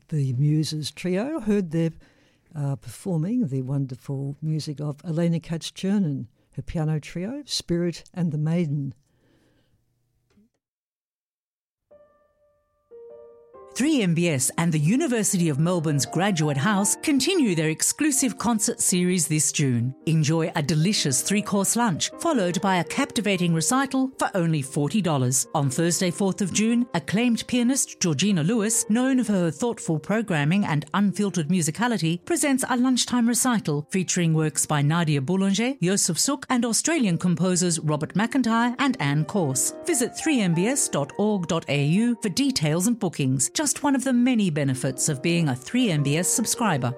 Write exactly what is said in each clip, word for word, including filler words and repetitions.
The Muses Trio. Heard them uh, performing the wonderful music of Elena Katz-Chernin, her piano trio, Spirit and the Maiden. three M B S and the University of Melbourne's Graduate House continue their exclusive concert series this June. Enjoy a delicious three-course lunch, followed by a captivating recital for only forty dollars. On Thursday, fourth of June, acclaimed pianist Georgina Lewis, known for her thoughtful programming and unfiltered musicality, presents a lunchtime recital featuring works by Nadia Boulanger, Joseph Suk, and Australian composers Robert McIntyre and Anne Corse. Visit three m b s dot org dot a u for details and bookings. Just one of the many benefits of being a three M B S subscriber.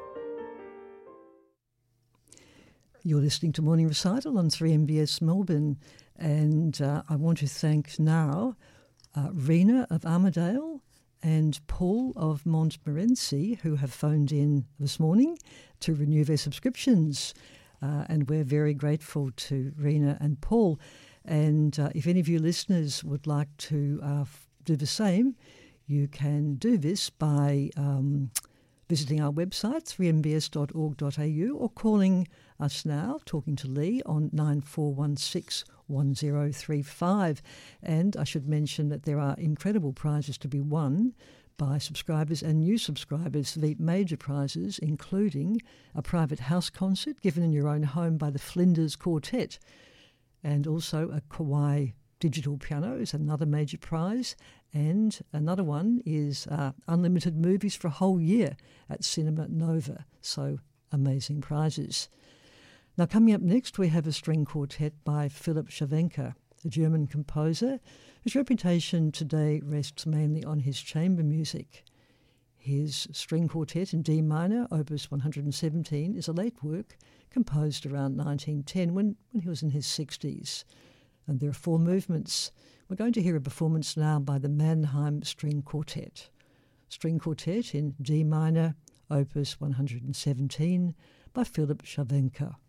You're listening to Morning Recital on three M B S Melbourne, and uh, I want to thank now uh, Rena of Armidale and Paul of Montmorency, who have phoned in this morning to renew their subscriptions, uh, and we're very grateful to Rena and Paul. And uh, if any of you listeners would like to uh, do the same, you can do this by um, visiting our website, three m b s dot org dot a u, or calling us now, talking to Lee, on nine four one six one zero three five. And I should mention that there are incredible prizes to be won by subscribers and new subscribers. The major prizes including a private house concert given in your own home by the Flinders Quartet, and also a Kawai digital piano is another major prize, and another one is uh, unlimited movies for a whole year at Cinema Nova. So amazing prizes. Now, coming up next, we have a string quartet by Philip Cervenka, a German composer whose reputation today rests mainly on his chamber music. His string quartet in D minor, opus one hundred seventeen, is a late work composed around nineteen ten when, when he was in his sixties. And there are four movements. We're going to hear a performance now by the Mannheim String Quartet. String Quartet in D minor, opus one hundred seventeen, by Philip Cervenka.